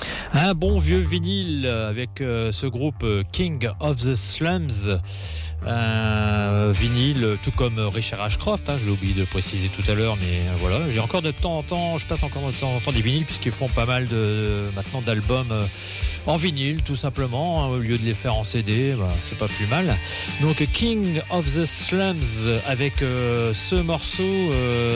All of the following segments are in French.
Un bon vieux vinyle avec ce groupe King of the Slums. Un vinyle tout comme Richard Ashcroft, je l'ai oublié de le préciser tout à l'heure, mais voilà, j'ai encore de temps en temps, je passe encore de temps en temps des vinyles puisqu'ils font pas mal maintenant d'albums en vinyle tout simplement, au lieu de les faire en CD, c'est pas plus mal. Donc King of the Slums avec ce morceau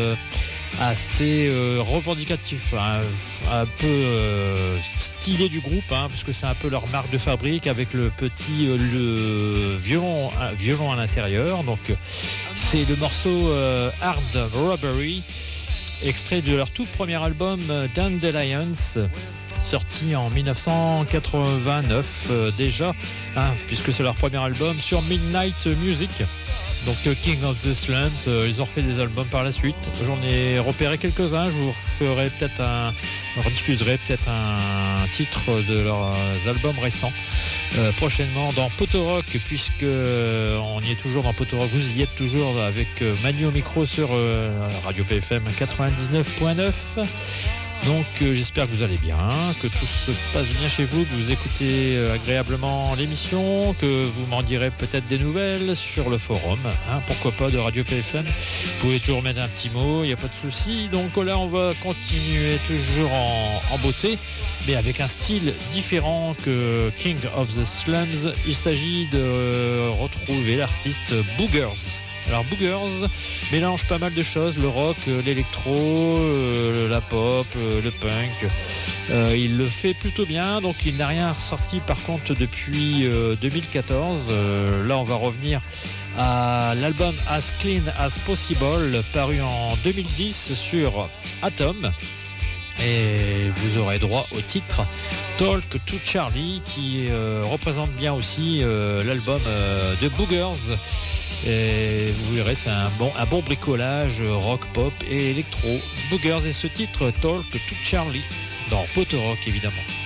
assez revendicatif, un peu stylé du groupe, puisque c'est un peu leur marque de fabrique avec le petit le violon à l'intérieur. Donc c'est le morceau Hard Robbery, extrait de leur tout premier album Dandelions, sorti en 1989 déjà, puisque c'est leur premier album sur Midnight Music. Donc King of the Slums, ils ont refait des albums par la suite. J'en ai repéré quelques-uns. Je vous rediffuserai peut-être un titre de leurs albums récents prochainement dans Potorock, puisque on y est toujours dans Potorock. Vous y êtes toujours avec Manu au micro sur Radio PFM 99.9. Donc j'espère que vous allez bien, que tout se passe bien chez vous, que vous écoutez agréablement l'émission, que vous m'en direz peut-être des nouvelles sur le forum, pourquoi pas, de Radio PFM. Vous pouvez toujours mettre un petit mot, il n'y a pas de souci. Donc là on va continuer toujours en beauté, mais avec un style différent que King of the Slums. Il s'agit de retrouver l'artiste Boogers. Alors Boogers mélange pas mal de choses, le rock, l'électro, la pop, le punk. Il le fait plutôt bien, donc il n'a rien sorti par contre depuis 2014. Là on va revenir à l'album As Clean As Possible, paru en 2010 sur Atom. Et vous aurez droit au titre Talk to Charlie, qui représente bien aussi l'album de Boogers. Et vous verrez, c'est un bon bricolage rock, pop et électro. Boogers et ce titre Talk to Charlie dans Potorock évidemment.